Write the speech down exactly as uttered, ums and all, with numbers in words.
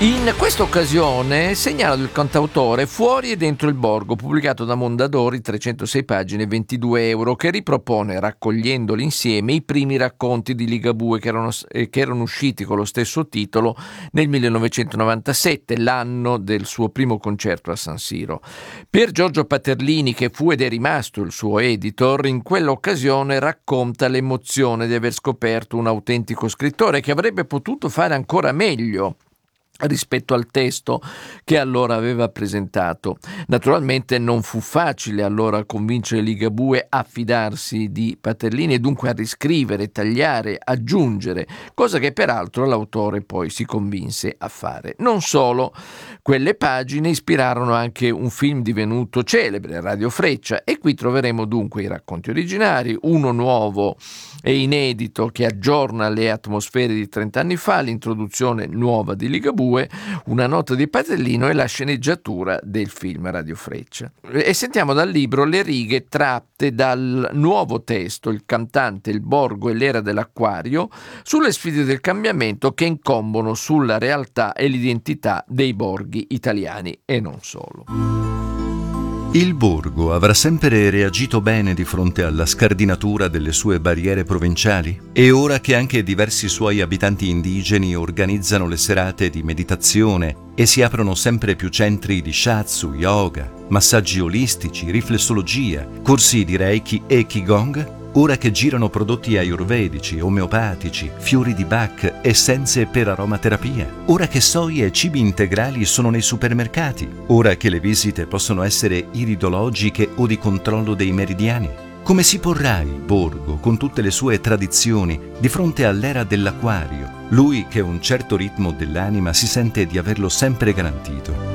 In questa occasione segnalo il cantautore Fuori e dentro il borgo, pubblicato da Mondadori, trecentosei pagine, ventidue euro, che ripropone, raccogliendoli insieme, i primi racconti di Ligabue che erano, eh, che erano usciti con lo stesso titolo nel millenovecentonovantasette, l'anno del suo primo concerto a San Siro. Per Giorgio Paterlini, che fu ed è rimasto il suo editor, in quell'occasione racconta l'emozione di aver scoperto un autentico scrittore che avrebbe potuto fare ancora meglio rispetto al testo che allora aveva presentato. Naturalmente non fu facile allora convincere Ligabue a fidarsi di Paterlini e dunque a riscrivere, tagliare, aggiungere, cosa che peraltro l'autore poi si convinse a fare. Non solo, quelle pagine ispirarono anche un film divenuto celebre, Radio Freccia, e qui troveremo dunque i racconti originari, uno nuovo e inedito che aggiorna le atmosfere di trent'anni fa, l'introduzione nuova di Ligabue, una nota di Paterlino e la sceneggiatura del film Radio Freccia. E sentiamo dal libro le righe tratte dal nuovo testo, Il cantante, il borgo e l'era dell'acquario, sulle sfide del cambiamento che incombono sulla realtà e l'identità dei borghi italiani e non solo. Il borgo avrà sempre reagito bene di fronte alla scardinatura delle sue barriere provinciali? E ora che anche diversi suoi abitanti indigeni organizzano le serate di meditazione e si aprono sempre più centri di shiatsu, yoga, massaggi olistici, riflessologia, corsi di reiki e qigong? Ora che girano prodotti ayurvedici, omeopatici, fiori di Bach, essenze per aromaterapia, ora che soie e cibi integrali sono nei supermercati, ora che le visite possono essere iridologiche o di controllo dei meridiani. Come si porrà il borgo, con tutte le sue tradizioni, di fronte all'era dell'acquario, lui che un certo ritmo dell'anima si sente di averlo sempre garantito?